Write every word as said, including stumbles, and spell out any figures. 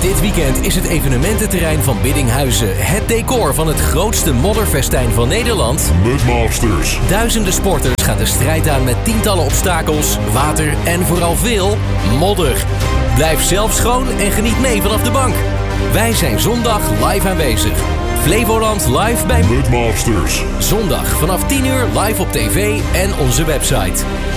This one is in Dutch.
Dit weekend is het evenemententerrein van Biddinghuizen het decor van het grootste modderfestijn van Nederland. Mudmasters. Duizenden sporters gaan de strijd aan met tientallen obstakels, water en vooral veel modder. Blijf zelf schoon en geniet mee vanaf de bank. Wij zijn zondag live aanwezig. Flevoland live bij Mudmasters. Zondag vanaf tien uur live op tv en onze website.